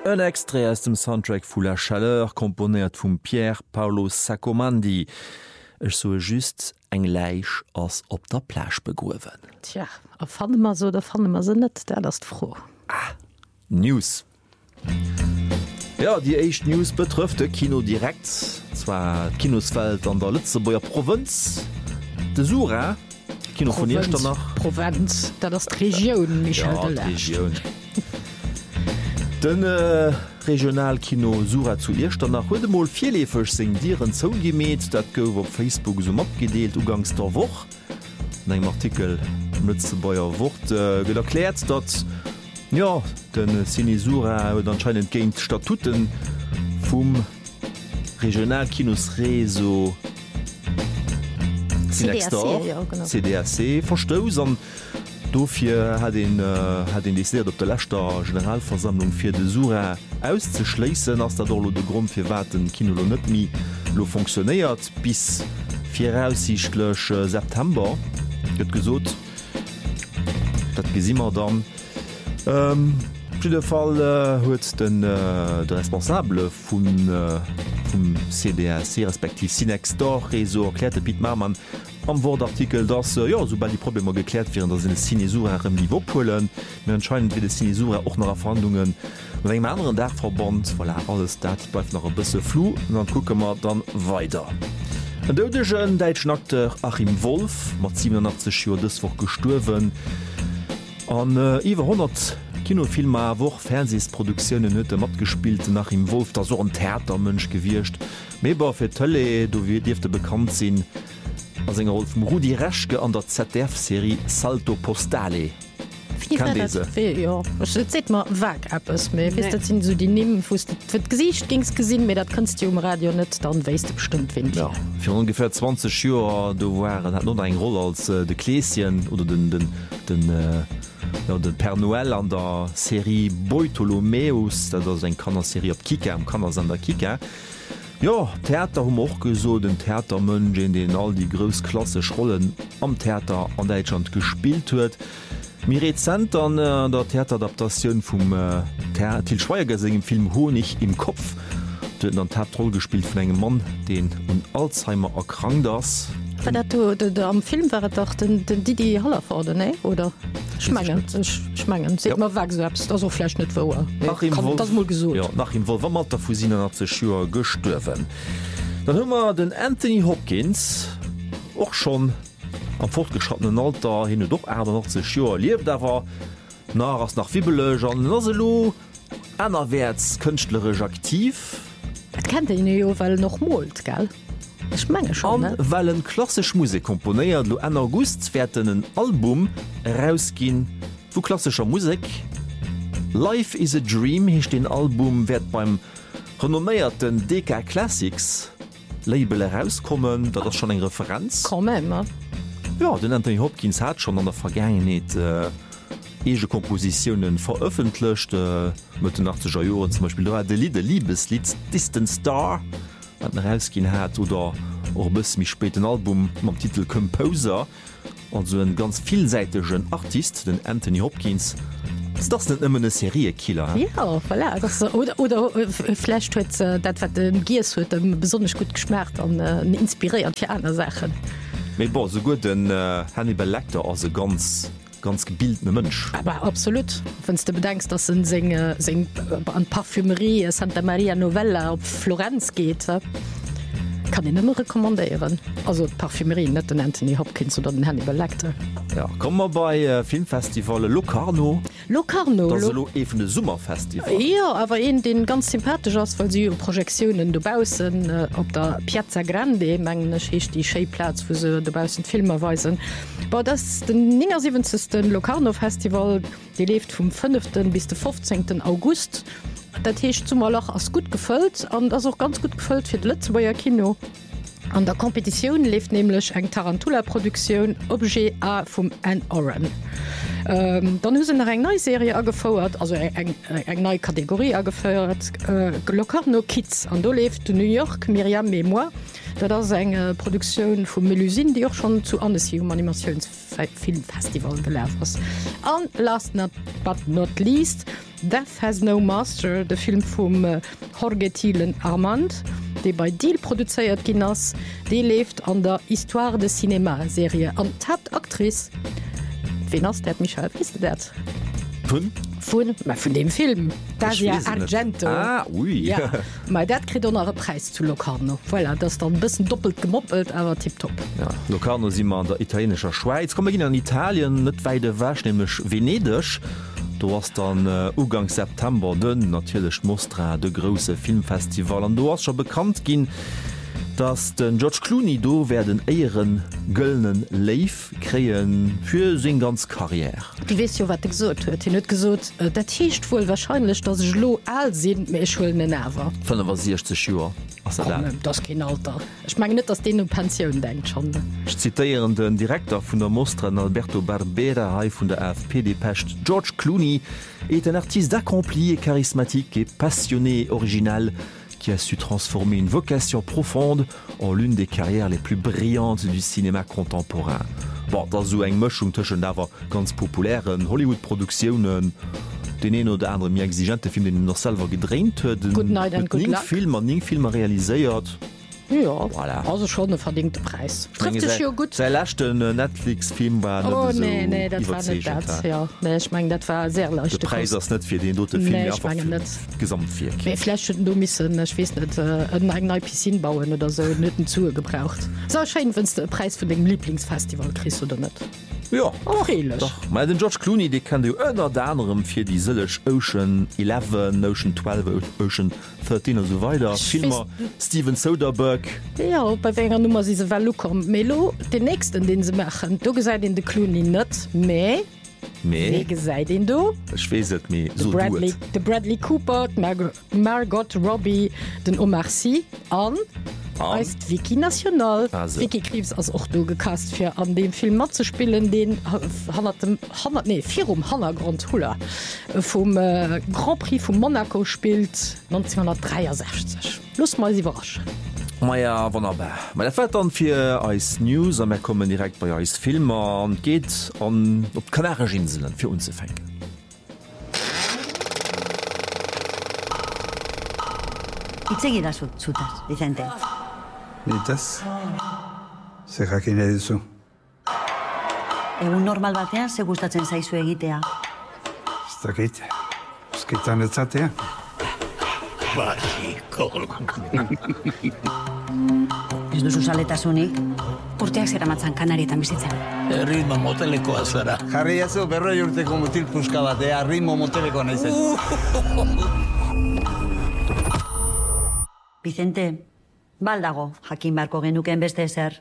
Un Extrait aus dem Soundtrack vu La Chaleur komponiert vum Pierre Paolo Sacomandi. Ech so just eng Leiich ass op der Plasch begowen. Tja, fan man so, da fan man se net, der das froh. News. Ja, die echt News betrifft de Kino direkt, zwar Kinosfeld an der Lützeburger Provinz, de Sura, Kino von nach Provinz, da das Region Region. Den Regionalkino Sura zu Irstand nach heute mal vierlefech singieren zougemäht, dat gouf op Facebook so abgedeelt ugangs der woch. In einem Artikel Lützebauer Wort wird erklärt, dat ja, den Cinesura huet anscheinend géint Statuten vum Regionalkinos Reso CDAC verstous an dofir hat décidéiert op der Lächter Generalversammlung fir de Sura auszuschleessen, ass der dolo de Grund fir watten Kino net mi lo funktionéiert bis voraussichtlech September gëtt gesot. Dat gesimmer dann. De Fall huet de responsable vum CDAC respektiv Cinextor Reso erklärte Piet Marmann am Wortartikel, dass ja, sobald die Probleme geklärt werden, dass in Cinesura im Niveau pullen, mir anscheinend wie de Cinesura auch nach Verhandlungen mit einem anderen Dachverband, weil alles dat bleibt noch ein bisschen flu und dann gucken wir dann weiter. Ein deutscher deutschen Akteur Achim Wolf mat 87 Jahren deswoch gestorben. An iwwer 100 Kinofilmer woch Fernsehsproduktionen huet mat gespielt nach im Wolf da so ein Theatermënsch gewircht. Meber fir Tëlle, do wie Dirfte bekannt sinn as enger Rolf Rudi Reschke an der ZDF-Serie Salto Postale. so die Nebenfuß Gesicht gings gesinn mir dat kannst du Radio net dann weist bestimmt wind. Ja. Für ungefähr 20 Jahre du waren hat noch ein Rolle als de Kläschen oder den Per Noel an der Serie Bartholomeus, dat ass eng Kannerserie op Kika am Kanners an der Kika. Ja, Theater hum och gesot den Theatermënsch in den all die grösklassech Rollen am Theater an Deutschland gespielt huet. Mir rezent an der Theateradaptationun vum Til Schweigergesing im Film Honig im Kopf huet an Hauptroll gespielt vun engem Mann, den Alzheimer erkrankt ass. Am Film war doch den Didi Hallerforde ne oder schmengen selbst net wo nach ihm wo mat der Fusine hat ze Schuer gestürfen. Dann hummer den Anthony Hopkins och schon am fortgeschrittenen Alter hin doch noch ze Schuer lief da war nach ass nach Fibelech an Noselo anerwärts künstlerisch aktiv. Dat kennt weil noch molt gell. Ich meine schon, ne? Weil ein klassisch Musik komponiert lo en August werden ein Album rausgehen wo klassischer Musik. Life is a Dream hecht den Album wird beim renommierten DK Classics Label herauskommen, da das schon eine Referenz. Ja, den Anthony Hopkins hat schon an der Vergangenheit Kompositionen veröffentlicht mit den 80er Jahren zum Beispiel de Liebeslied Distant Star rausgehen hat oder auch bis mich späten Album am Titel Composer, also ein ganz vielseitigen Artist, den Anthony Hopkins. Ist das nicht immer eine Serie Killer? Ja, voilà. Oder vielleicht hat das den Giers besonders gut geschmerzt und inspiriert für andere Sachen. Aber so gut den Hannibal Lecter also ganz gebildete Mensch. Aber absolut, wenn du bedenkst, dass es an Parfümerie Santa Maria Novella auf Florenz geht, kann ich nicht mehr rekommandieren. Also Parfümerie, nicht den Anthony Hopkins oder den Hannibal Lecter. Ja, kommen wir bei Filmfestival Locarno. Das ist eben ein Sommerfestival. Ja, aber den ganz sympathisch ist, weil sie Projektionen draußen auf der Piazza Grande, ist die Schöplatz, wo sie draußen Filme weisen. Aber das ist den 79. Locarno Festival, die lebt vom 5. bis zum 15. August. Das heißt zumal auch als gut gefüllt und das auch ganz gut gefüllt für das Lützebauer Kino. An der Kompetition lebt nämlich eine Tarantula-Produktion Objet A vom Anne Oren. Dann husen eng neue Serie afauerert, also eng neue Kategorie afeuert Locarno Kids an do lebt New York Miriam Memoir. Dat ass eng Produktionioun vum Melusine, Di och schon zu Anneum Animationsfilmfestival gelläfers. An last but not least, Death has no Master, de Film vum Jorge Thielen Armand, déi bei Deal produzéiert ginnners, dée left an der Histoire de Cinema-Serie an Hauptaktrice. Wen ass dat Michael wisst dat? Vun dem Film Daria Argento ja. Mei dat krit an Preis zu Locarno. Voilà, dats dann bisssen doppelt gemoppelt, awer tipptopp. Ja, Locarno si man an der italienescher Schweiz. Kom gin an Italien net weide wasch nämlich Venedig. Du hast dann Ugang September dënn natürlichch Mostra de grosse Filmfestival an du hast schon bekannt ginn, dass den George Clooney do werden eieren göllnen Leif kreen für sin ganz Karriere. Du weißt ja, wat ich gesagt huet net gesot dat hicht wohl wahrscheinlich dass ich lo all sinn me schulden Nerver. Von der 60 Joer. Das kein Alter. Ich mag net, dass den um Pension denkt schon. Ich zitieren den Direktor vun der Mostra Alberto Barbera vun der AFP Pecht. George Clooney est un artiste accompli et charismatique et passionné original qui a su transformer une vocation profonde en l'une des carrières les plus brillantes du cinéma contemporain. Bon, da so eng Mchung tschen dawer ganz populären Hollywood-Produktionen, den een oder andere mir exigente Film den noch selber gedreht huet, Film an Filme realiséiert. Ja, voilà. Also schon ein verdiente Preis. Sein Netflix-Film war oh, so nee, das war nicht das. Ja. Nee, ich mein, das war sehr leicht. Der Preis ist nicht für den dort Film, nee, ich mein Gesamtfirk. Vielleicht hätten du müssen, ich weiß nicht, eine eigene Piscine bauen oder so, nicht einen Zuge gebraucht. So scheint, wenn du den Preis für den Lieblingsfestival kriegst oder nicht. Ja, doch. Mal den George Clooney, die kann du unter anderem für die Sillage Ocean 11, Ocean 12, Ocean 13 und so weiter. Filmer Steven Soderbergh. Ja, bei welcher Nummer sie Value kommen. Melo, den nächsten, den sie machen, du gesagt den Clooney nicht, mehr. Wie gesagt den du? Ich weiß es mir. So der Bradley Cooper, Margot Robbie, den Omar Sy an. Heißt Wiki National. Wiki Krebs als auch du gecast für an dem Film zu spielen, den 4 Hangrund Huller vom Grand Prix von Monaco spielt 1963. Los mal sie überraschen. Maja wunderbar. Meine Vettern für als News und wir kommen direkt bei als Filmer und geht an op Kanarischen Inseln für uns zu fangen. Itzegida zutaz, Vicente. Nitaz? Zer jakin nahi duzu? Egun normal batean, ze gustatzen zaizu egitea? Ez dakit. Eskitan etzatea? Basiko. Ez duzu saletasunik? Urteak zera matzan Kanarietan bizitzen. Ritmo motelekoa zara. Jarri jazu, 40 urteko mutil puska batea, ritmo motelekoa nahi zen. Vicente, baldago, jakin barko genuken beste ezer.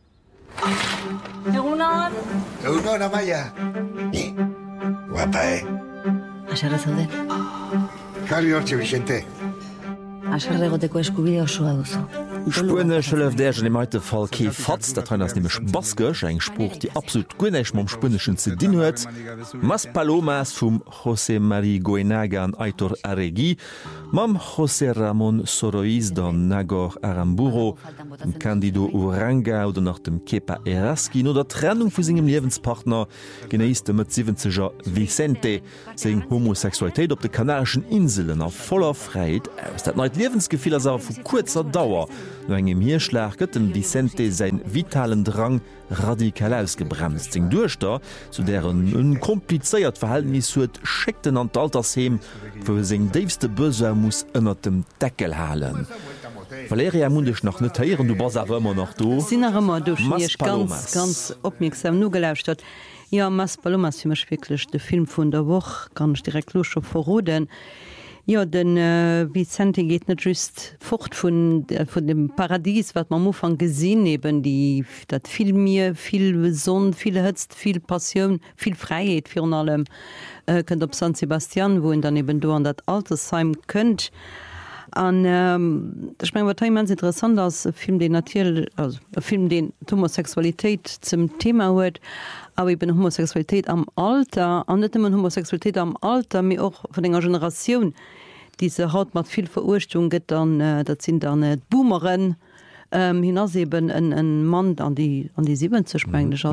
Egunon! Egunon, Amaia! Guapa, Aserre zaude. Jarri hortxe, Vicente. Aserre egoteko eskubide osoa duzu. Spune schëlef dégen em meite Fall kee fatz, dat ass nemech Baskech eng Spruch, Dii absolut gonneich mam Spënnechen ze Din huet. Mas Palomas vum José Marie Goenaga an Aitor Arregui, mam José Ramon Soroiz dan Nagor Aramburo, dem Candido Uranga oder nach dem Kepa Eraskin oder Trennung vu segem Liwenspartner genéisiste mat 70er Vicente seg Homosexualitéit op de Kanarischen Inselen a voller Freiheit aus. Dat neit Liwensgefiel as awer vu kurzer Dauer. No engem Hierschlag gëtt dem Vicente sein vitalen Drang radikal ausgebremst. Zing Duerchter, zu deren un kompliceéiert Verhältnis huet scheckten an d'Altersheem, wo seg déifste Bëser muss ënner dem Deckel halen. Valeria mundech nach netieren, du bas awermmer noch do. Sinnerëmmer duch ganz opmerksam no gelauscht hat. Ja, Mas Palomas fimmerch wirklichklech de Film vun der Woch kann ich direkt loch op verroden. Ja, den Vicente geht net just fort von dem Paradies, wat man mo van gesinn eben die dat viel mir viel Sonn, viel Hëtzt, viel Passion, viel Freiheit für allem könnt op San Sebastian, wo dann eben du an dat Altersheim könnt. Ich mein, was interessant als Film den natürlich also Film den Homosexualität zum Thema hört, aber ich bin Homosexualität am Alter an nicht immer Homosexualität am Alter mir auch von der Generation diese Haut macht viel Verurchtung geht dann das sind dann Boomeren hinaus eben ein Mann an die 70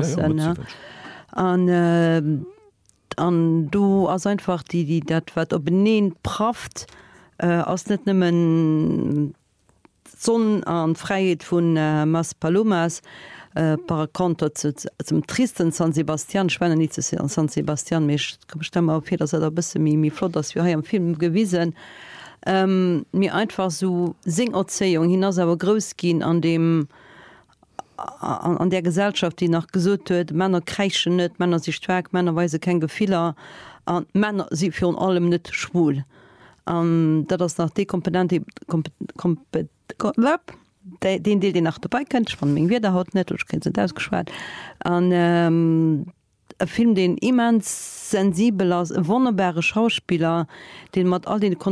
an du als einfach die dat wat op beneen praft aus net nimmen Sonn an Freiheit vun Mas Palomas par Konto zum tristen San Sebastian Schweine nie an San Sebastian mech stemme auf dass er bis mi flott dass wir ha am Film gewiesen mir einfach so Singerzählung hinaus aber groß gehen an dem an der Gesellschaft, die nach gesucht wird, Männer kreischen nicht, Männer sich stark, Männerweise kein Gefehler, Männer sie für allem nicht schwul. Das nach die Kompetenz, den Deal, den nach dabei kennt, von mir wieder haut nicht, ich kenne es ausgeschwert. Ein Film, den immens sensibel ist, ein wunderbarer Schauspieler, den mit all den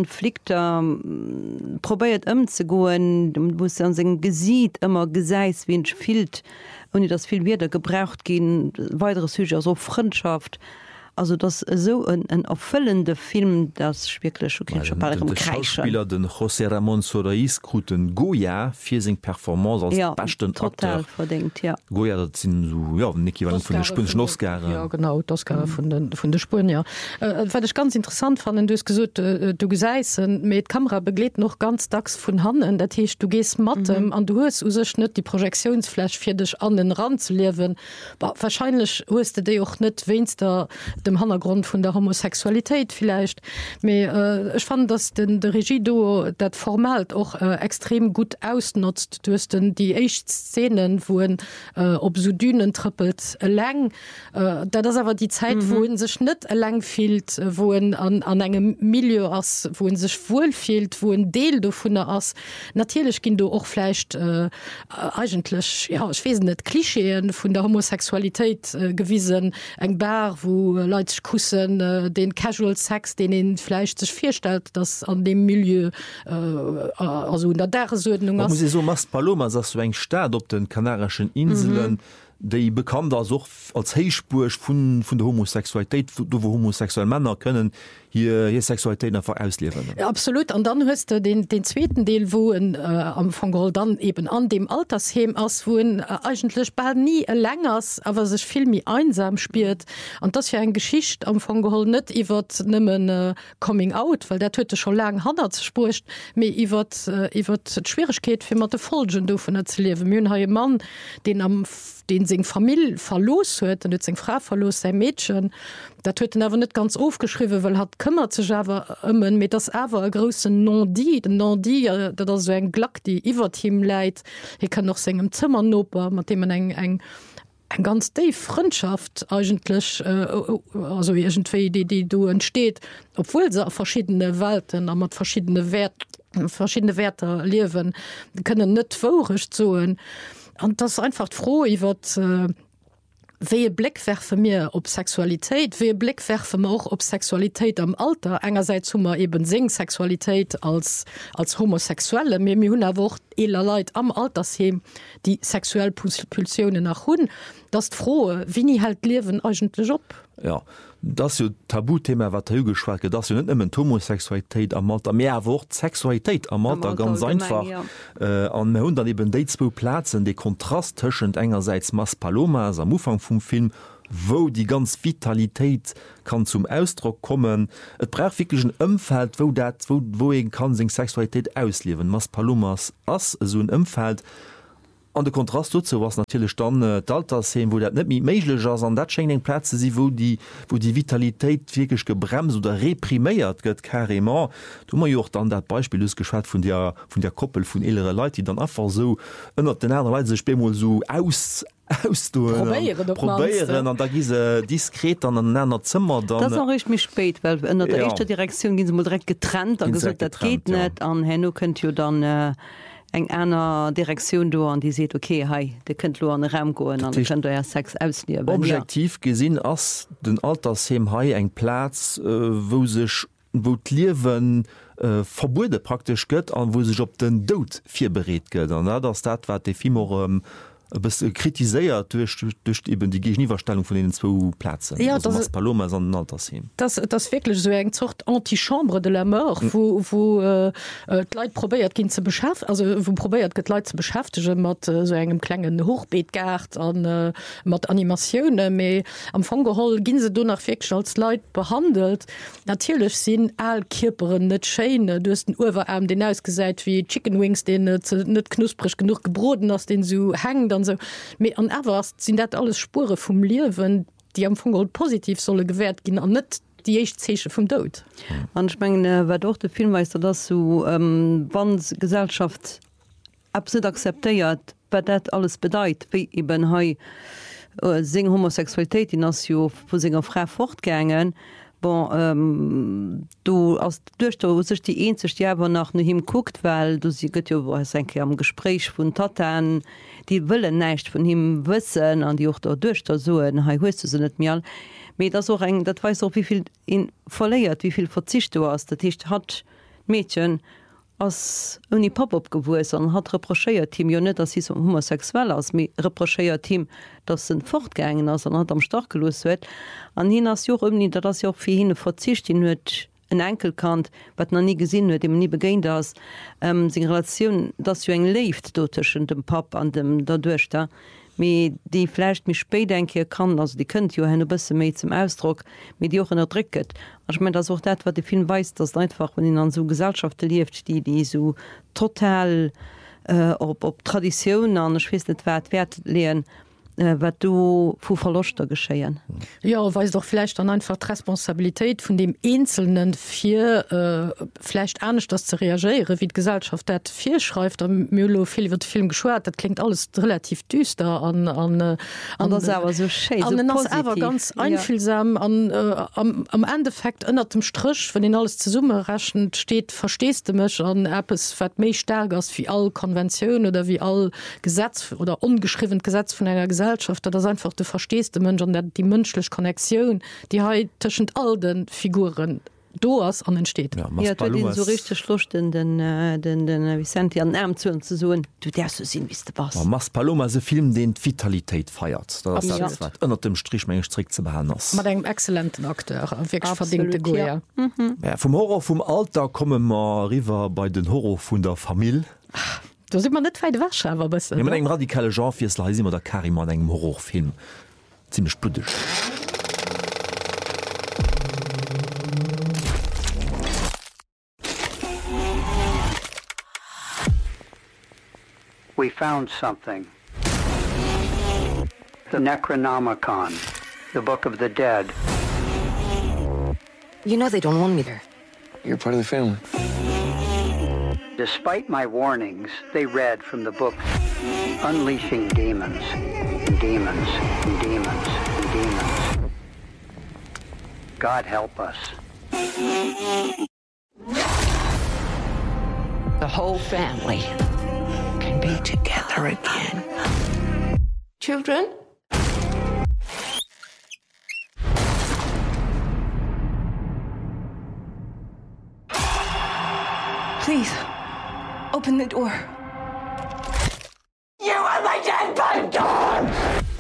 Konflikten probiert umzugehen, wo es an sein Gesicht immer gesagt, wie ein Schild, und das viel wieder gebraucht gehen, weitere Sujet, also Freundschaft. Also das so ein erfüllender Film, das wirklich okay, den Schauspieler den José Ramón Sorais kruten Goya für seine Performance als besten total verdient, ja. Goya, das sind so ja ein Äquivalent von den spanischen Oscar. Ja genau, das Oscar von den Spuren, ja. Was ich ganz interessant fand, du hast gesagt, du gesagt, mit Kamera begleitet noch ganz tags von Hand, das heißt, du gehst mit und du hast nicht die Projektionsfläche für dich an den Rand zu leben. Wahrscheinlich hast du die auch nicht, wenn du dem Hintergrund von der Homosexualität vielleicht. Aber, ich fand, dass der Regie das Format auch extrem gut ausnutzt. Du hast die echt Szenen, wo ob so Dünen trippelt, lang. Das ist aber die Zeit, wo sich nicht lang fehlt, wo an einem Milieu ist, wo sich wohlfühlt, wo ein Teil davon ist. Natürlich gehen du auch vielleicht eigentlich, ja, ich weiß nicht, Klischeen von der Homosexualität gewiesen. Ein Bar, wo Leute kussen den Casual Sex, den in Fleisch sich vorstellt, dass an dem Milieu also in der so machst Paloma sagst du eng Staat op den Kanarischen Inseln die bekannt als Heichspur von der Homosexualität, wo homosexuelle Männer können hier Sexualität einfach ausleben. Ja, absolut. Und dann hast du den zweiten Teil, wo am Fangol dann eben an dem Altersheim ist, wo eigentlich bald nie länger ist, aber sich viel mehr einsam spielt. Und das ist ja eine Geschichte am Fangol nicht über nimmen Coming Out, weil der heute schon lange Hand spricht, aber über die Schwierigkeit für die Folgen davon zu leben. Wir haben einen Mann, den seine Familie verlos hat und seine Frau verlos, sein Mädchen. Das hat er aber nicht ganz aufgeschrieben, weil er kümmert sich aber mit das aber ein großes Non-Dit. Non-Dit, das ist so ein Glock, die über ihm leidet. Er kann noch seinem Zimmer nopen, mit dem man eine ganz tiefe Freundschaft eigentlich, also irgendwie, die du entsteht, obwohl sie verschiedene Welten, mit verschiedene Werte leben, können nicht vorisch sein. Und das ist einfach froh, ich würde wie Blickwerfe mir op Sexualität, wie Blickwerfe mir auch op Sexualität am Alter. Einerseits haben wir eben Sexualität als Homosexuelle, mir hun auch Leute am Altersheim, die sexuelle Pulsionen nach hun. Das ist froh, wie nie halt leben eigentlich op. Ja. Das ist Tabuthema wat geschwar das nicht immer Homosexualität am Alter mehr Wort Sexualität am Alter ganz einfach an hun dann eben Datesboplätzen die Kontrast tschend engerseits Mas Palomas am Ufang vom Film wo die ganz Vitalität kann zum Ausdruck kommen. Et braucht wirklich ein Umfeld wo kann sich Sexualität ausleben. Mas Palomas as so ein Umfeld. An der Kontrast dazu was natürlich dann Altersheim, wo dat net méiglech ass an dat Schengen Plätze si wo die Vitalität wirklich gebremst oder reprimiert gëtt carrément. Du ma jo dann dat Beispiel geschwert von der Koppel vun ältere Leute, die dann einfach so ënner den anderen Leute spemol so probieren an da gise diskret an den nenner Zimmer dann das ich mich spät weil in der erste Direktion gin sie direkt getrennt an gesagt dat geht net an Henno könnt ihr dann eng einer Direktion do an die seht okay hey, de könnt lo an den Raum goen an könnt ja Sex ausleben. Objektiv gesinn ass den Altersheim hai eng Platz wo sech wo liewen verbude praktisch gëtt an wo sech op den Dod fir bereet gëtt an dats dat wat de Fimor kritiséiert durch eben die Gegenüberstellung von den zwei Plätzen. Ja, also das Paloma das wirklich so eng Zucht Antichambre de la mort, wo Leiit probiert gin ze beschaffen, also wo probiert get Leiit ze beschäftigen mat so engem klengen Hochbeetgard an mat Animationune méi am Fangeholl gin se du nach fi als Leiit behandelt. Natürlich sinn all Kipperen net Scheine du den Uwerarm den ausgesäit wie Chicken Wings den net knusprig genug gebroden ass den so hängen so an Evers sind dat alles Spure vum Liewen, die am Fungel positiv solle gewährt gin an net die Zeche vum Dod. Anmengen war doch de Filmmeister dat so wann Gesellschaft absolut akzeteiert, wat dat alles bedeit, wie eben hei sing Homosexualität in as vu senger Frau fortgängen. Bon, du aus durch sech die enzech Jawer nach no him guckt, weil du sie gëtt jo enke am Gespräch vun Taten, die wëlle neicht vun him wëssen an die och der duch der soen ha host du se net mir. Me das auch eng dat weis auch wieviel in verléiert, wieviel verzicht du hast, dat hicht hat Mädchen ass uni Pop-up gewues an hat reprochéiert Team jo net, dat si homosexuell ass mé reprochéiert Team dat sind fortgängen ass an hat am Stach gelos huet an hin as Joch ëmni, dat ass jo fir hinne verzicht hin huet en Enkelkant, wat na nie gesinn huet, dem nie begéint ass se Relationun dat jo eng left doteschen dem Pap an dem der duerch da. Me die flecht mich spédenke kann, also die könnt jo henne bësse méi zum Ausdruck mit Jochen erdricket. Ich mein das auch dat, wat de film weist, dat einfach wenn in an so Gesellschaft lieft, die so total op Tradition an schwi net wert lehen, wat du vu Verloster geschéien. Ja, weis doch vielleicht an einfach Responsabilität von dem Einzelnen für vielleicht ernst das zu reagieren, wie die Gesellschaft dat viel schreibt, am Mülo viel wird Film geschwert, das klingt alles relativ düster an das aber so schön, so aber ganz einfühlsam am Endeffekt ändert dem Strich, wenn den alles zu Summe rechnet steht, verstehst du mich an es mich stärker als wie all Konventionen oder wie all Gesetz oder ungeschrieben Gesetz von einer Gesellschaft, das einfach du verstehst die Menschen die menschliche Konnexion die halt zwischen all den Figuren doas an entsteht so richtig Schluss den Vicente an Arm zu suchen du der so sehen wie du was Mas Paloma se Film den Vitalität feiert ënner dem Strichmengestrick zu behandeln mit einem exzellenten Akteur verdiente ja. Vom Horror vom Alter kommen ma river bei den Horror vun der Familie. Du sieht man net weit Warschauer bist eng radikale Genre immer der Karim an engem Horrorfilm ziemlich spluttig. We found something. The Necronomicon, the Book of the Dead. You know they don't want me there. You're part of the family. Despite my warnings, they read from the book Unleashing Demons, and Demons, and Demons, and Demons. God help us. The whole family can be together again. Children? Please. Open the door. You are my dead burn!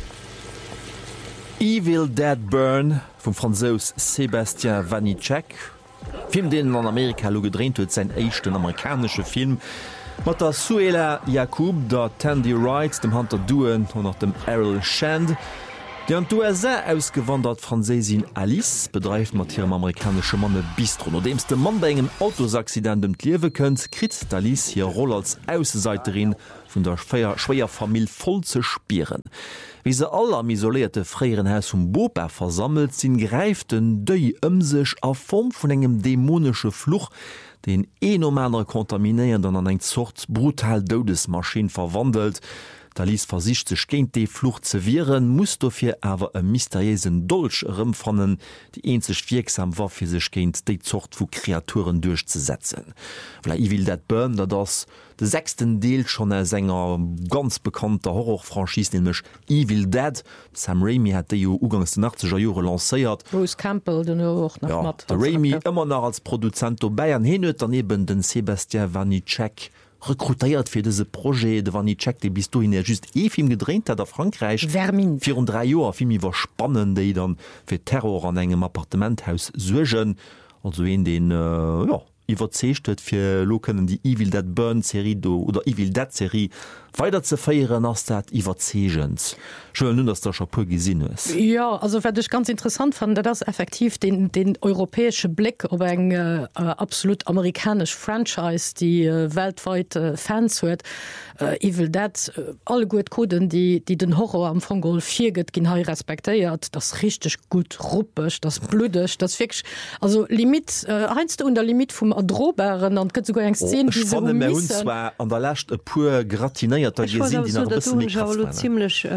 Evil Dead Burn vom Franzos Sebastian Vanitschek. Film den an Amerika lo gedreht huet sein echten amerikanische Film mat der Suela Jacob, der Tandy Wright, dem Hunter Duen und nach dem Errol Shand. Die an USA ausgewandert Französin Alice bedreift mat ihrem amerikanische Manne Bistro. No dems de Mann bei engem Autosaccident dem Liewe kënnt, krit Alice hier Rolle als Ausseiterin vun der schwéier Familie voll ze spieren. Wie se alle am isolierte Freirenhaus um Boba versammelt sinn, greift den Dëi ëmsech a Form vun engem dämonische Fluch, den enomänner kontaminéieren dann an eng Sort brutal Dodesmaschine verwandelt. D'Alice versicht sech géint déi Flucht ze wieren, muss dofir awer e mysteriesen Dolch ërëmfannen, die eenzech wirksam war fir sech géint déi Zocht vu Kreaturen durchzusetzen. Evil Dead Burn, dat das de 6. Deel schon e Sänger ganz bekannter Horrorfranchise nämlich Evil Dead. Sam Raimi hat jo ugangs den 80er Jahre lancéiert. Bruce Campbell den auch noch ja, Raimi immer noch als Produzent Bayern hin daneben den Sebastian Vanitschek rekrutiert fir dese Projekt de Vanitschek, de bist du hin just Film gedreht hat der Frankreich Vermin 4 3 Joer Film war spannend, déi dann fir Terror an engem Appartementhaus sugen, also en den ja iwwerzecht huet fir Loken die Evil Dead Burn Serie oder Evil Dead Serie weiter ze feieren ass dat iwwerzegens. Schon nun dats der Chapeau gesinn is. Ja, also werde ich ganz interessant fand, das effektiv den europäische Blick op eng absolut amerikasch Franchise, die weltweit Fans huet. Evil Dead alle gut Koden, die den Horror am Fongol 4 gëtt gin ha respektéiert, das richtig gut ruppech, das bludech, das fi also Limit einst du unter Limit vum Erdroberen an gëtt sogar eng 10 an der lacht e pu gratinéiert ziemlich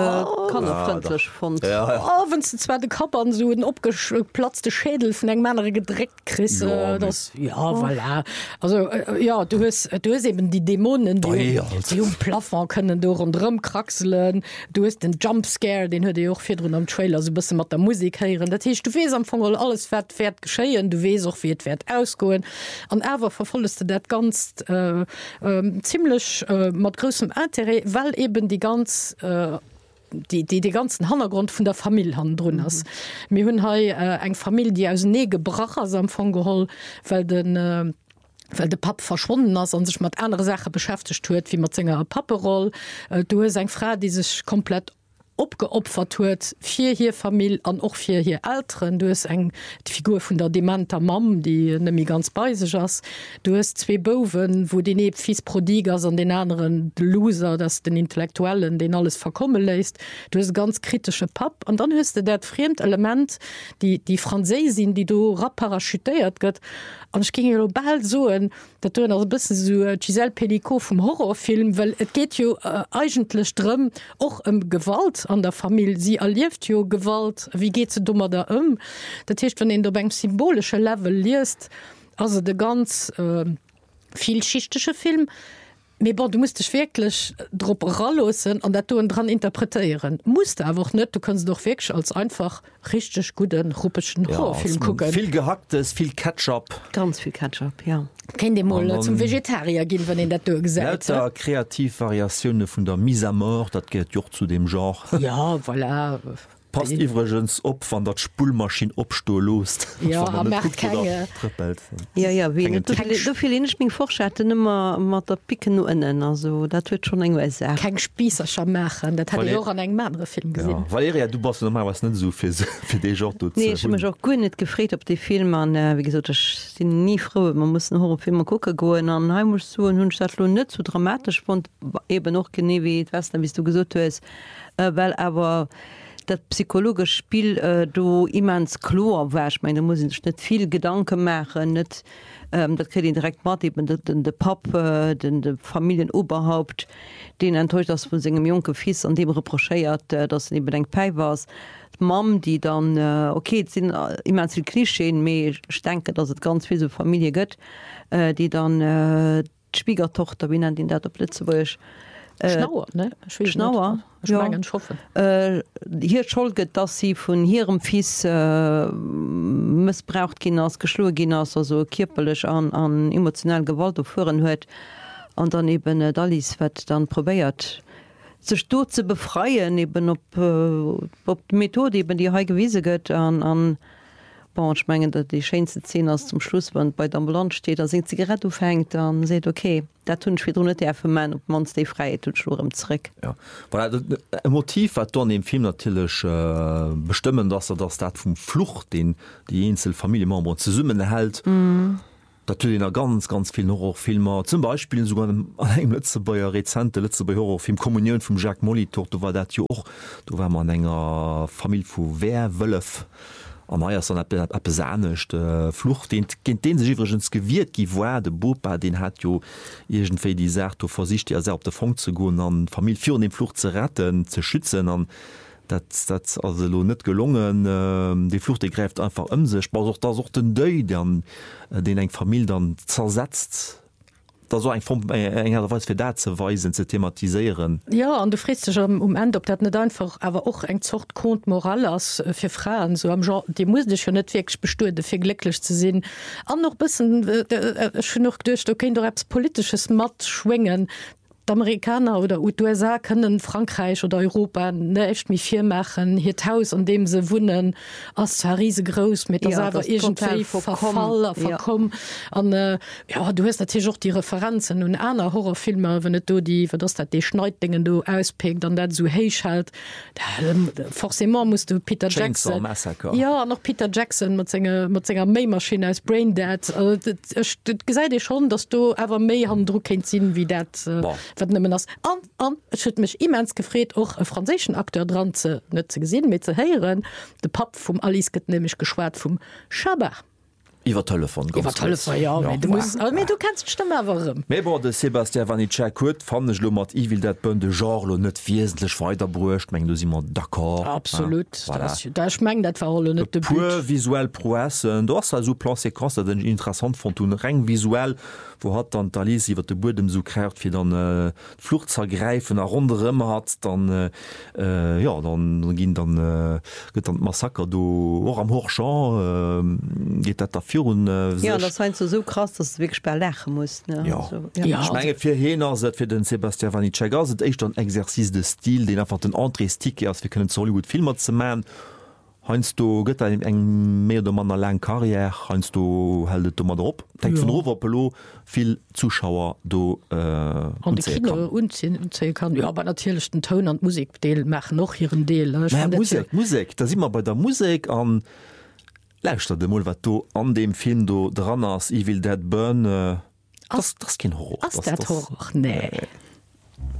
wenn ze zwar de Kappern so den opgeplatzte Schädel vun eng Männer gedreckt krisse voilà. Also ja du hast eben die Dämonen die Plaffer können do und rumkraxelen, du hast den Jumpscare, den hue auch fir am Trailer so bist mat der Musik heieren, dat heißt, du wees am Anfang alles fährt geschéien, du wees auch wie werd ausgoen an Äwer verfollest du dat ganz ziemlich mat großem Interesse, weil eben die ganz die ganzen Hintergrund von der Familie han drin ist. Mir hunn eng Familie, die aus nie gebracht am Fongehol, weil de Pap verschwunden ist und sich mit andere Sache beschäftigt huet, wie man Singer Paperoll. Du hast eng Frau, die sich komplett opgeopfert huet, 4 hier Familie an och 4 hier Eltern. Du hast eng die Figur vun der dementer Mam, die nemmi ganz beisig ass. Du hast 2 Bowen, wo die neb fies Prodigers an den anderen Loser, das den Intellektuellen, den alles verkommen lässt. Du hast ganz kritische Pap und dann hast du dat fremd Element, die Französin, die du rapparachutéiert gëtt. Und ich ging global so, dat du ein bisschen so Giselle Pellicot vom Horrorfilm, weil es geht jo eigentlich drum auch Gewalt an der Familie. Sie erlebt jo Gewalt. Wie geht sie dummer da Das heißt, wenn du beim symbolische Level liest, also der ganz vielschichtige Film, aber bon, du musst dich wirklich drauf ranlassen und das dran interpretieren. Musst du einfach nicht, du kannst doch wirklich als einfach richtig guten, ruppischen Horrorfilm gucken. Viel Gehacktes, viel Ketchup. Ganz viel Ketchup, ja. Kennt ihr mal zum Vegetarier gehen, wenn ihr das gesagt habt? Kreativvariationen von der Mise à mort, das geht auch zu dem Genre. Ja, voilà. Passt übrigens op van der Spulmaschine opsto lost. Ja, viel Forschatten immer mat der Picken nonnen, also dat huet schon eng Kein Spießerscher machen, dat hat auch an eng andere Film gesehen. Ja. Valeria, du bist normal was net so für de Genre. Nee, ich mich auch gut net gefret op die Film an wie gesagt, sind nie froh, man muss Horrorfilmer gucken goen an heim muss so hun Stadtlo net so dramatisch fand eben noch gene wie was wie du gesot hast, weil aber dat psychologisch Spiel du immens klar war. Ich meine, da muss ich nicht viel Gedanken machen, nicht das kriegt ihn direkt mat den Pap den Familienoberhaupt, den enttäuscht das von seinem Junge fies an dem reprochiert, dass eben eng Pei wars. Mam, die dann okay sind immens viel Klischeen, ich denke, dass es ganz viel so Familie gött, die dann Schwiegertochter wie nennt den dat op Lützeburg. Schnauer, ne? Schnauer. Ja. Hier schuldet, dass sie von ihrem Fies missbraucht gehen als geschlug gehen als also kirpelig an emotionell Gewalt aufführen hört und dann eben Dallis wird dann probiert sich dort zu befreien eben ob die Methode eben die gewiese geht an schmengen dat die scheinste 10 aus zum Schluss wenn bei der Ambulanz steht da sind Zigarette fängt dann seht okay da tun net man op man frei zurück ja. Voilà, Motiv hat dann im Film natürlich bestimmen dass das dat vom Flucht den die Einzelfamiliemember zu summen erhält natürlich ganz viel Horrorfilmer zum Beispiel sogar Lützebauer rezente Lützebauer Horrorfilm Kommunion vom Jacques Molitor du war dat auch du war man enger Familie vu wer wölf besanecht Flucht den sechgens gewiert gi war de Bopa den hat jo egentéi die sagt versicht er se op der Fong zu go an Familie für den Flucht zu retten zu schützen an dat also lo net gelungen die Flucht gräft einfach sech da such den Dei den eng Familie dann zersetzt so engweis fir dat ze weisen ze thematiseieren. Ja an du frist Ende op dat net einfach awer och eng zocht kont moral ass fir Frauen so am Genre die muss schon net wirklich bestuerde fir glücklich ze sinn an noch bisssen noch duch du kind apps politisches Mat schwingen. Amerikaner oder USA können Frankreich oder Europa nicht mehr viel machen hier Haus an dem sie wohnen als riesegroß mit verkommen ja du hast natürlich auch die Referenzen und einer Horrorfilme wenn du die für das die Schneidingen du auspickt dann so halt forcément musst du Peter Jackson ja noch Peter Jackson mit seiner Mailmaschine als Braindead gesagt dir schon dass du aber mehr Handdruck ziehen wie das mich immens gefret och e franzischen Akteur dran ze gesinn mit ze heieren de Pap vum Alice get nämlich geschwert vum Schabar. Iwer Telefon du kannst stimme warum de Sebastian Vanitschek kurz fand schlummert I will dat bënde genre net wesentlich weiter brucht meng du immer d'accord absolut da schmeng dat visuell proessen do so plansequenz den interessant von tun reg visuell wo hat dann Alice iwwer de Bodem so kräft fir dann Flucht zergreifen a runëm hat dann ja dann ginn dann gëtt an Massaker do or am Hochchamp geht dat ja, das so krass dass wirklich lächen muss fir hinner se fir den Sebastian Vanitschek echt ein Exerzis de Stil den einfach den Andrestike as wir können Hollywood Filmer ze man heinst du gëtt eng mé oder manner lang Karriere heinst du heldet du mat op vun Overpelo viel Zuschauer do unzäh kann ja aber natürlich den Ton an Musikdeel machen noch ihren Deel Musik da immer bei der Musik an Lächter de Mol wat du an dem Film do dran ass I will dat burn das kind Horror nee